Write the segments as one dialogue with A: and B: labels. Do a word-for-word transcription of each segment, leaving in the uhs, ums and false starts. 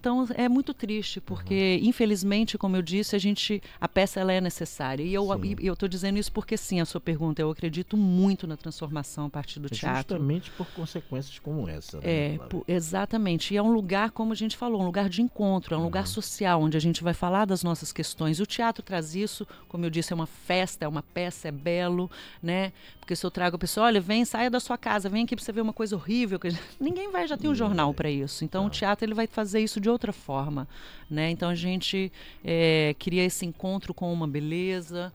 A: Então é muito triste, porque uhum. infelizmente, como eu disse, a gente, a peça ela é necessária. E eu estou dizendo isso porque sim, a sua pergunta, eu acredito muito na transformação a partir do teatro.
B: Justamente por consequências como essa.
A: Né, é, por, exatamente. E é um lugar, como a gente falou, um lugar de encontro, é um uhum. lugar social, onde a gente vai falar das nossas questões. O teatro traz isso, como eu disse, é uma festa, é uma peça, é belo, né? Porque se eu trago a pessoa, olha, vem, saia da sua casa, vem aqui para você ver uma coisa horrível. Que... Ninguém vai, já tem um jornal para isso. Então, tá. o teatro ele vai fazer isso de outra forma, né? Então, a gente é, cria esse encontro com uma beleza,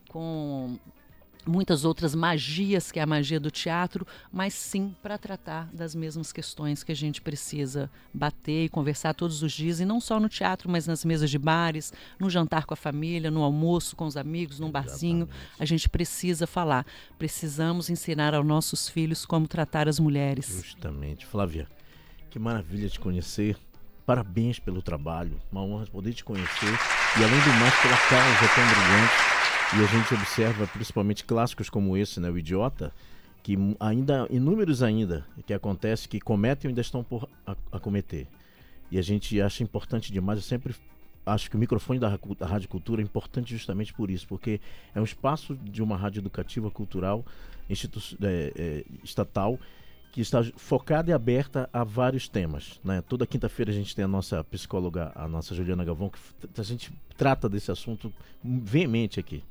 A: com muitas outras magias, que é a magia do teatro, mas sim para tratar das mesmas questões que a gente precisa bater e conversar todos os dias, e não só no teatro, mas nas mesas de bares, no jantar com a família, no almoço com os amigos, num barzinho. A gente precisa falar, precisamos ensinar aos nossos filhos como tratar as mulheres.
B: Justamente. Flávia, que maravilha te conhecer, parabéns pelo trabalho, uma honra poder te conhecer, e além do mais pela causa tão brilhante. E a gente observa, principalmente clássicos como esse, né, o Idiota, que ainda, inúmeros ainda, que acontece, que cometem ou ainda estão por acometer. E a gente acha importante demais, eu sempre acho que o microfone da, da Rádio Cultura é importante justamente por isso, porque é um espaço de uma rádio educativa, cultural, institu é, é, estatal, que está focada e aberta a vários temas, né? Toda quinta-feira a gente tem a nossa psicóloga, a nossa Juliana Galvão, que a gente trata desse assunto veemente aqui.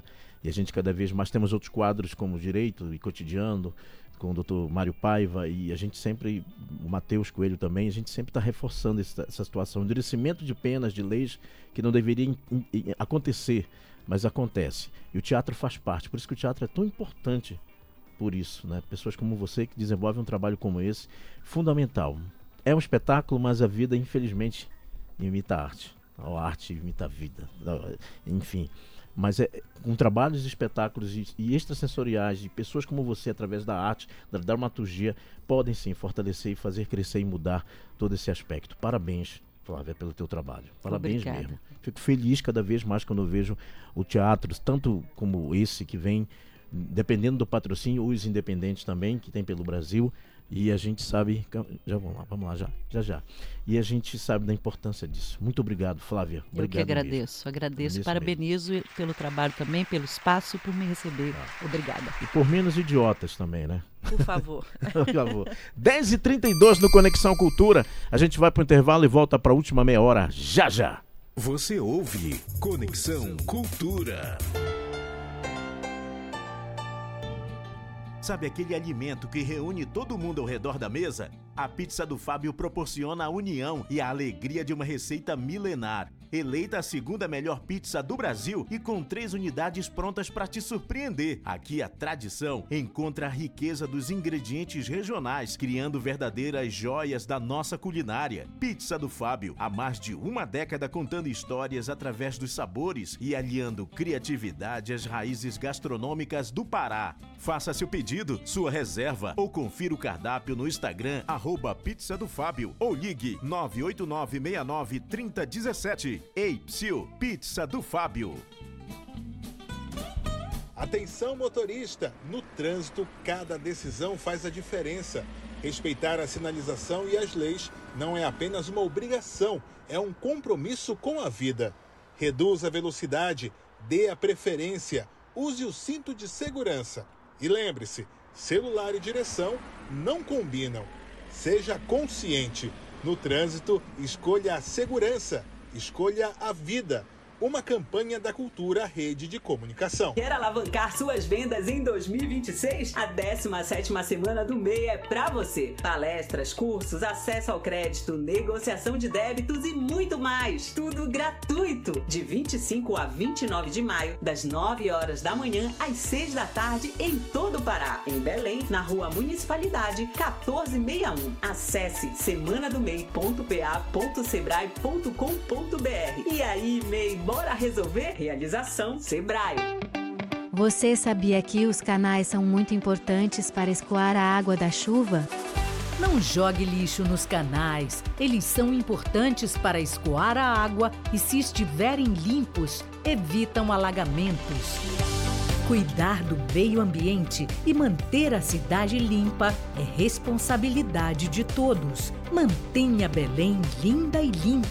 B: E a gente cada vez mais temos outros quadros como Direito e Cotidiano, com o doutor Mário Paiva, e a gente sempre, o Matheus Coelho também, a gente sempre está reforçando essa, essa situação, endurecimento de penas, de leis que não deveriam acontecer, mas acontece. E o teatro faz parte, por isso que o teatro é tão importante por isso, né? Pessoas como você que desenvolvem um trabalho como esse, fundamental. É um espetáculo, mas a vida, infelizmente, imita a arte. A arte imita a vida, enfim. Mas é com trabalhos, espetáculos e, e extrasensoriais, e pessoas como você, através da arte, da dramaturgia, podem sim fortalecer e fazer crescer e mudar todo esse aspecto. Parabéns, Flávia, pelo teu trabalho. Parabéns Obrigada. mesmo. Fico feliz cada vez mais quando eu vejo o teatro, tanto como esse que vem, dependendo do patrocínio, os independentes também, que tem pelo Brasil. E a gente sabe, já vamos lá, vamos lá, já, já, já. E a gente sabe da importância disso. Muito obrigado, Flávia. Obrigado.
A: Eu que agradeço, mesmo. agradeço, Isso parabenizo mesmo. pelo trabalho também, pelo espaço e por me receber. Ah. Obrigada.
B: E por menos idiotas também, né?
A: Por favor.
B: Por favor. dez e trinta e dois no Conexão Cultura. A gente vai para o intervalo e volta para a última meia hora, já, já.
C: Você ouve Conexão Cultura.
D: Sabe aquele alimento que reúne todo mundo ao redor da mesa? A pizza do Fábio proporciona a união e a alegria de uma receita milenar. Eleita a segunda melhor pizza do Brasil e com três unidades prontas para te surpreender. Aqui a tradição encontra a riqueza dos ingredientes regionais, criando verdadeiras joias da nossa culinária. Pizza do Fábio, há mais de uma década contando histórias através dos sabores e aliando criatividade às raízes gastronômicas do Pará. Faça seu pedido, sua reserva ou confira o cardápio no Instagram, arroba Pizza do Fábio, ou ligue nove oito nove seis nove três zero um sete. Ei, Psiu, Pizza do Fábio.
E: Atenção, motorista! No trânsito, cada decisão faz a diferença. Respeitar a sinalização e as leis não é apenas uma obrigação, é um compromisso com a vida. Reduza a velocidade, dê a preferência, use o cinto de segurança. E lembre-se, celular e direção não combinam. Seja consciente. No trânsito, escolha a segurança, escolha a vida. Uma campanha da Cultura Rede de Comunicação.
F: Quer alavancar suas vendas em dois mil e vinte e seis? A décima sétima semana do M E I é pra você. Palestras, cursos, acesso ao crédito, negociação de débitos e muito mais. Tudo gratuito. De vinte e cinco a vinte e nove de maio, das nove horas da manhã às seis da tarde, em todo o Pará. Em Belém, na Rua Municipalidade, quatorze sessenta e um. Acesse semana do mei ponto p a ponto sebrae ponto com ponto b r. E aí, M E I, bora resolver? Realização Sebrae.
G: Você sabia que os canais são muito importantes para escoar a água da chuva?
H: Não jogue lixo nos canais. Eles são importantes para escoar a água e, se estiverem limpos, evitam alagamentos. Cuidar do meio ambiente e manter a cidade limpa é responsabilidade de todos. Mantenha Belém linda e limpa.